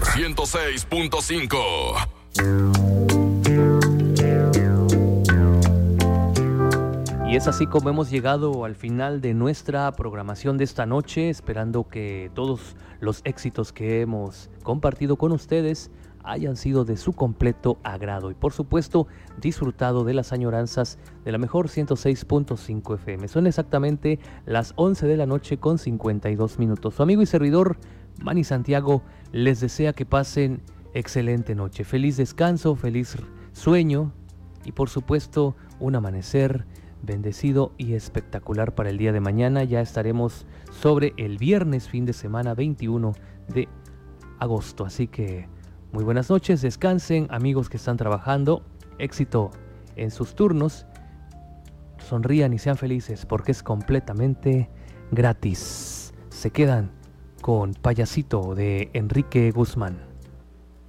106.5. Y es así como hemos llegado al final de nuestra programación de esta noche, esperando que todos los éxitos que hemos compartido con ustedes hayan sido de su completo agrado y por supuesto disfrutado de las añoranzas de la mejor 106.5 FM. Son exactamente las 11 de la noche con 52 minutos. Su amigo y servidor Manny Santiago les desea que pasen excelente noche, feliz descanso, feliz sueño y por supuesto un amanecer bendecido y espectacular para el día de mañana. Ya estaremos sobre el viernes, fin de semana 21 de agosto, así que muy buenas noches, descansen, amigos que están trabajando, éxito en sus turnos, sonrían y sean felices porque es completamente gratis. Se quedan con Payasito de Enrique Guzmán.